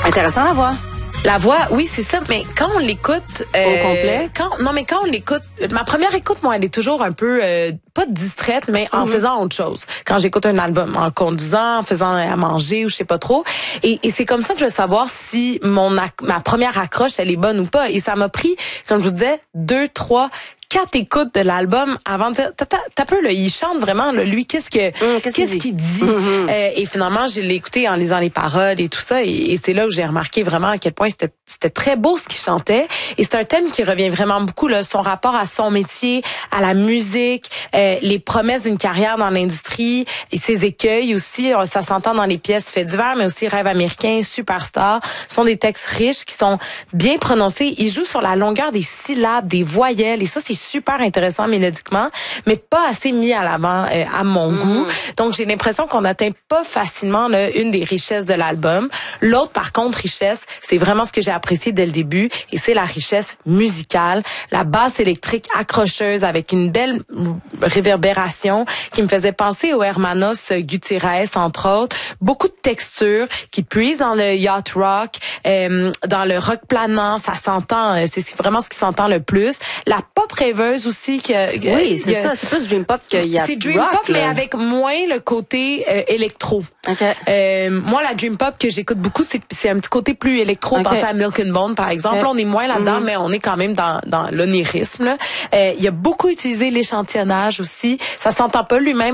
Intéressant à voir. La voix, oui, c'est ça, mais quand on l'écoute... Au complet? Quand on l'écoute... Ma première écoute, moi, elle est toujours un peu... pas distraite, mais en faisant autre chose. Quand j'écoute un album, en conduisant, en faisant à manger ou je sais pas trop. Et c'est comme ça que je veux savoir si ma première accroche, elle est bonne ou pas. Et ça m'a pris, comme je vous disais, 2, 3... 4 écoutes de l'album avant de dire t'as peu là, il chante vraiment là, lui qu'est-ce qu'il dit et finalement je l'ai écouté en lisant les paroles et tout ça et c'est là que j'ai remarqué vraiment à quel point c'était très beau ce qu'il chantait et c'est un thème qui revient vraiment beaucoup là, son rapport à son métier, à la musique, les promesses d'une carrière dans l'industrie et ses écueils aussi, ça s'entend dans les pièces Faits divers mais aussi Rêve américain, Superstar, sont des textes riches qui sont bien prononcés, il joue sur la longueur des syllabes, des voyelles et ça c'est super intéressant mélodiquement, mais pas assez mis à l'avant à mon goût. Donc, j'ai l'impression qu'on n'atteint pas facilement là, une des richesses de l'album. L'autre, par contre, richesse, c'est vraiment ce que j'ai apprécié dès le début, et c'est la richesse musicale. La basse électrique accrocheuse avec une belle réverbération qui me faisait penser au Hermanos Gutiérrez, entre autres. Beaucoup de textures qui puisent dans le yacht rock, dans le rock planant, ça s'entend, c'est vraiment ce qui s'entend le plus. La pop rêveuse aussi oui, c'est ça, c'est plus dream pop qu'il y a. C'est dream pop mais avec moins le côté électro. Okay. Moi la dream pop que j'écoute beaucoup c'est un petit côté plus électro, pensez à Milk and Bone par exemple. Là, on est moins là-dedans mais on est quand même dans l'onirisme. Il y a beaucoup utilisé l'échantillonnage aussi. Ça s'entend pas, lui-même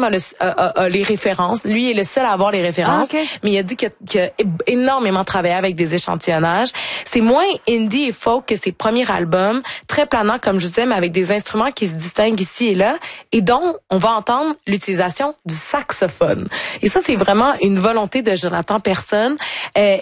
a les références. Lui est le seul à avoir les références, mais il a dit qu'il a énormément travaillé avec des échantillonnages. C'est moins indie et folk que ses premiers albums, très planant comme je disais, mais avec des instruments qui se distinguent ici et là, et dont on va entendre l'utilisation du saxophone. Et ça, c'est vraiment une volonté de Jonathan Persson. Et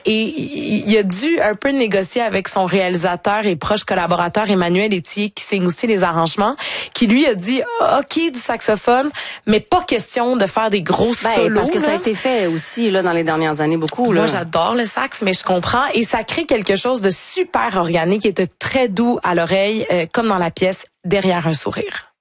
il a dû un peu négocier avec son réalisateur et proche collaborateur Emmanuel Etier, qui signe aussi les arrangements, qui lui a dit OK du saxophone, mais pas question de faire des gros solos. Parce que ça a été fait aussi là dans les dernières années beaucoup. Moi, j'adore le sax, mais je comprends. Et ça crée quelque chose de super organique et de très doux à l'oreille, comme dans la pièce Derrière un sourire.